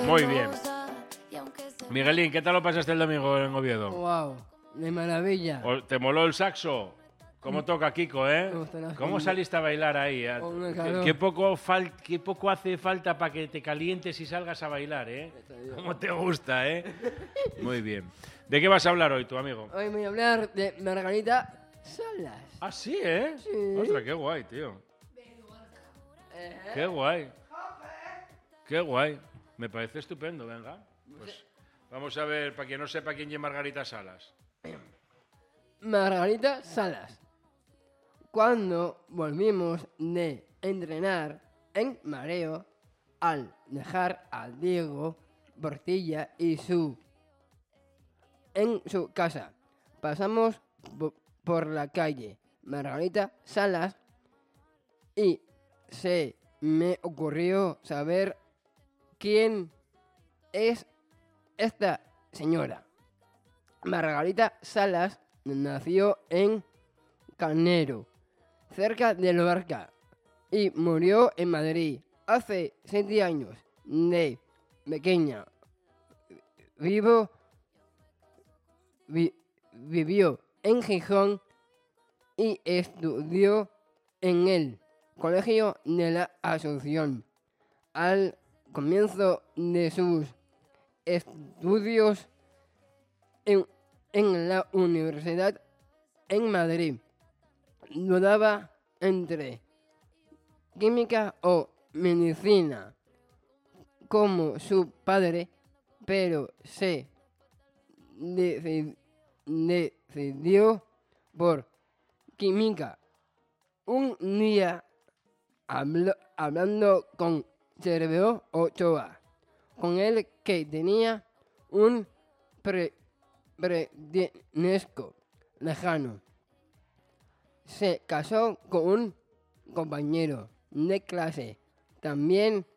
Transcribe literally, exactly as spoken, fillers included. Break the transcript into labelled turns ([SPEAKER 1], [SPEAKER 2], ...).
[SPEAKER 1] Muy bien. Miguelín, ¿qué tal lo pasaste el domingo en Oviedo?
[SPEAKER 2] Wow, de maravilla.
[SPEAKER 1] ¿O- ¿Te moló el saxo? ¿Cómo toca Kiko, eh?
[SPEAKER 2] Me gustan las
[SPEAKER 1] ¿Cómo
[SPEAKER 2] con-
[SPEAKER 1] saliste a bailar ahí? eh?
[SPEAKER 2] con una
[SPEAKER 1] ¿Qué,
[SPEAKER 2] calor.
[SPEAKER 1] qué poco fal- qué poco hace falta para que te calientes y salgas a bailar, eh? ¿Cómo te gusta, eh? Muy bien. ¿De qué vas a hablar hoy, tu amigo?
[SPEAKER 2] Hoy voy a hablar de Margarita Salas.
[SPEAKER 1] Ah, sí, ¿eh?
[SPEAKER 2] Sí.
[SPEAKER 1] Ostras, qué guay, tío.
[SPEAKER 2] Eh,
[SPEAKER 1] Qué guay. Qué guay. Me parece estupendo, venga. Pues vamos a ver, para quien no sepa quién es Margarita Salas.
[SPEAKER 2] Margarita Salas. Cuando volvimos de entrenar en mareo, al dejar a Diego Portilla y su en su casa, pasamos po- por la calle Margarita Salas y se me ocurrió saber quién es esta señora. Margarita Salas nació en Carnero, cerca de Lorca, y murió en Madrid hace siete años. De pequeña vivo, vi- vivió en Gijón y estudió en el Colegio de la Asunción. Al comienzo de sus estudios en, en la Universidad en Madrid, dudaba entre química o medicina, como su padre, pero se deci- decidió por química. Un día, hablo- hablando con Cerveo Ochoa, con el que tenía un pre, parentesco lejano, se casó con un compañero de clase, también